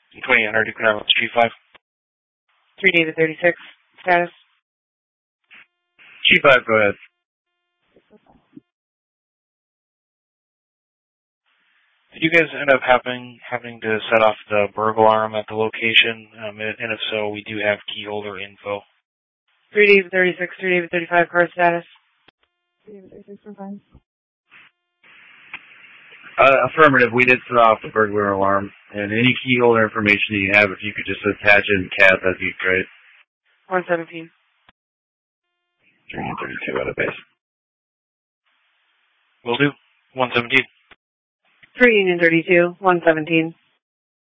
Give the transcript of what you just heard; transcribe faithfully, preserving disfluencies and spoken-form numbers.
twenty-eight hundred, Equinox G five. three David thirty-six, status. G five, go ahead. Did you guys end up having having to set off the burglar alarm at the location? Um, and if so, we do have key holder info. three David thirty-six, three David thirty-five, car status. three David thirty-six, we're fine. Uh, affirmative, we did set off the burglar alarm. And any key holder information you have, if you could just attach it in C A D, that'd be great. one seventeen. three thirty-two out of base. Will do. one seventeen. three Union thirty-two, one seventeen.